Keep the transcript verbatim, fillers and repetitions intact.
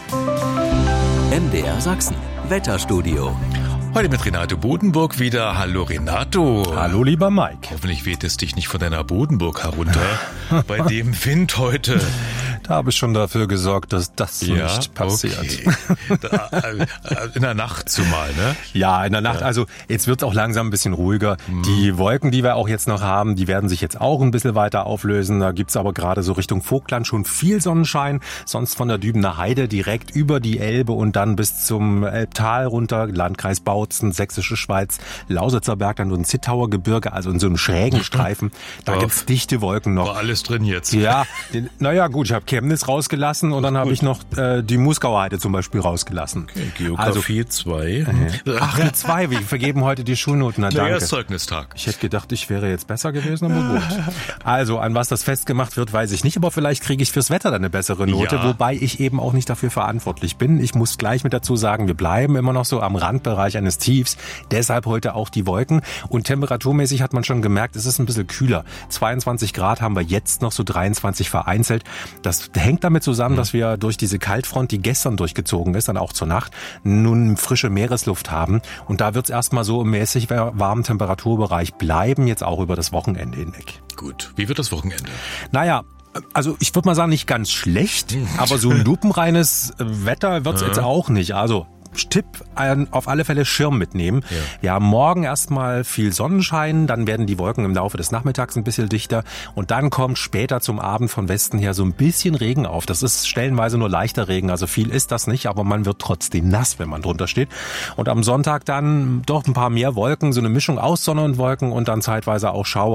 M D R Sachsen, Wetterstudio. Heute mit Renato Bodenburg wieder. Hallo Renato. Hallo lieber Mike. Hoffentlich weht es dich nicht von deiner Bodenburg herunter. Bei dem Wind heute. Da habe ich schon dafür gesorgt, dass das Ja, nicht passiert. Okay. Da, äh, in der Nacht zumal, ne? Ja, in der Nacht. Also jetzt wird es auch langsam ein bisschen ruhiger. Mhm. Die Wolken, die wir auch jetzt noch haben, die werden sich jetzt auch ein bisschen weiter auflösen. Da gibt's aber gerade so Richtung Vogtland schon viel Sonnenschein. Sonst von der Dübener Heide direkt über die Elbe und dann bis zum Elbtal runter, Landkreis Bautzen, Sächsische Schweiz, Lausitzer Bergland und Zittauer Gebirge, also in so einem schrägen Streifen. Da Auf. gibt's dichte Wolken noch. War alles drin jetzt. Ja, den, naja gut, ich habe Chemnitz rausgelassen und dann habe ich noch äh, die Muskauer Heide zum Beispiel rausgelassen. Okay, Geografie zwei. Also, ach, eine zwei, wir vergeben heute die Schulnoten. Na, danke. Ja, Zeugnistag. Ich hätte gedacht, ich wäre jetzt besser gewesen, aber gut. Also, an was das festgemacht wird, weiß ich nicht, aber vielleicht kriege ich fürs Wetter dann eine bessere Note, Ja. wobei ich eben auch nicht dafür verantwortlich bin. Ich muss gleich mit dazu sagen, wir bleiben immer noch so am Randbereich eines Tiefs, deshalb heute auch die Wolken und temperaturmäßig hat man schon gemerkt, es ist ein bisschen kühler. zweiundzwanzig Grad haben wir jetzt noch, so dreiundzwanzig vereinzelt. Das hängt damit zusammen, dass wir durch diese Kaltfront, die gestern durchgezogen ist, dann auch zur Nacht, nun frische Meeresluft haben. Und da wird es erstmal so im mäßig warmen Temperaturbereich bleiben, jetzt auch über das Wochenende hinweg. Gut. Wie wird das Wochenende? Naja, also ich würde mal sagen, nicht ganz schlecht, aber so ein lupenreines Wetter wird es jetzt auch nicht. Also Tipp, auf alle Fälle Schirm mitnehmen. Ja. Wir haben morgen erstmal viel Sonnenschein, dann werden die Wolken im Laufe des Nachmittags ein bisschen dichter und dann kommt später zum Abend von Westen her so ein bisschen Regen auf. Das ist stellenweise nur leichter Regen, also viel ist das nicht, aber man wird trotzdem nass, wenn man drunter steht. Und am Sonntag dann doch ein paar mehr Wolken, so eine Mischung aus Sonne und Wolken und dann zeitweise auch Schauer.